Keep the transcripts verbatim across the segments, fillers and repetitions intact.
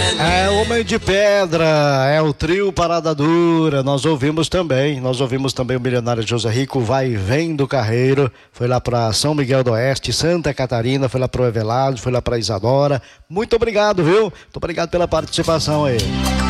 É Homem de Pedra, é o trio Parada Dura. Nós ouvimos também, nós ouvimos também o milionário José Rico, Vai e Vem do Carreiro. Foi lá para São Miguel do Oeste, Santa Catarina, foi lá para o Everlado, foi lá para Isadora. Muito obrigado, viu? Muito obrigado pela participação aí.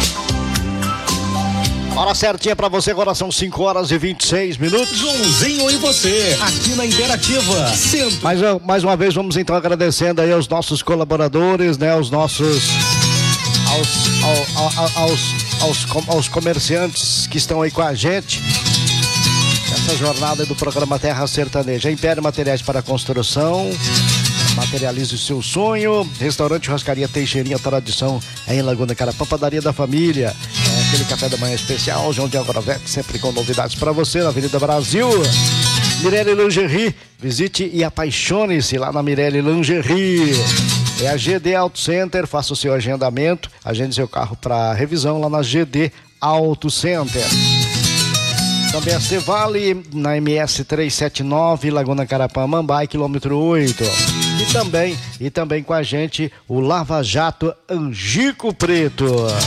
Hora certinha pra você, agora são cinco horas e vinte e seis minutos. Joãozinho e você, aqui na Interativa. Mais, mais uma vez, vamos então agradecendo aí aos nossos colaboradores, né? Aos nossos... Aos, ao, ao, aos, aos, aos comerciantes que estão aí com a gente. Essa jornada do programa Terra Sertaneja. Império Materiais para Construção. Materialize o seu sonho. Restaurante Churrascaria Teixeirinha, tradição é em Laguna Carapã, padaria da família. É aquele café da manhã especial, João de Agoravec, sempre com novidades para você na Avenida Brasil. Mirelle Lingerie, visite e apaixone-se lá na Mirelle Lingerie. É a G D Auto Center, faça o seu agendamento, agende seu carro para revisão lá na G D Auto Center. Também a Cevale, na M S trezentos e setenta e nove, Laguna Carapã, Mambai, quilômetro oito. E também, e também com a gente, o Lava Jato Angico Preto.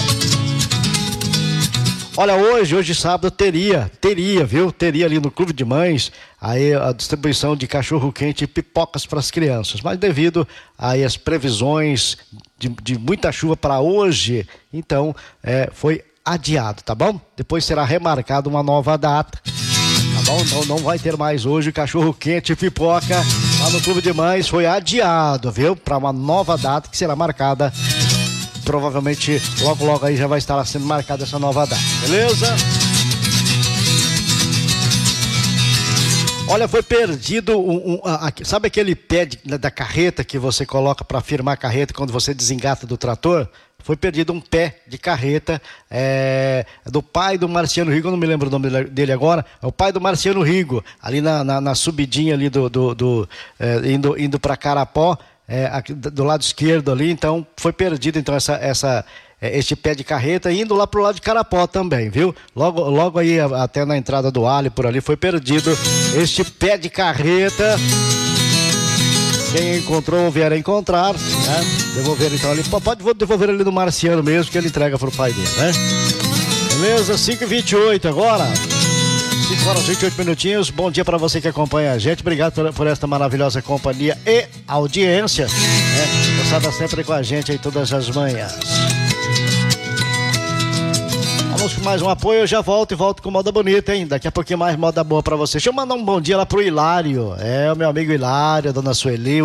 Olha, hoje, hoje sábado, teria, teria, viu? Teria ali no Clube de Mães aí a distribuição de cachorro-quente e pipocas para as crianças. Mas devido aí às previsões de, de muita chuva para hoje, então é, foi adiado, tá bom? Depois será remarcada uma nova data, tá bom? Então não vai ter mais hoje cachorro-quente e pipoca lá no Clube de Mães. Foi adiado, viu? Para uma nova data que será marcada. Provavelmente logo logo aí já vai estar sendo marcada essa nova data, beleza? Olha, foi perdido um, um, a, a, sabe aquele pé de, da carreta que você coloca para firmar a carreta quando você desengata do trator? Foi perdido um pé de carreta é, do pai do Marciano Rigo, eu não me lembro o nome dele agora, é o pai do Marciano Rigo, ali na, na, na subidinha ali do, do, do é, indo, indo para Carapó. É, aqui, do lado esquerdo ali, então foi perdido então essa, essa, este pé de carreta, indo lá pro lado de Carapó também, viu? Logo, logo aí até na entrada do Ali por ali foi perdido este pé de carreta. Quem encontrou ou vier a encontrar, né? Devolver então ali, pode devolver ali no Marciano mesmo, que ele entrega pro pai dele, né? Beleza? cinco e vinte e oito agora. cinco horas e vinte e oito minutinhos. Bom dia para você que acompanha a gente. Obrigado por, por esta maravilhosa companhia e audiência. Né? Você está sempre com a gente aí todas as manhãs. Vamos com mais um apoio. Eu já volto e volto com moda bonita, hein? Daqui a pouquinho mais moda boa para você. Deixa eu mandar um bom dia lá pro Hilário. É, o meu amigo Hilário, a dona Sueli.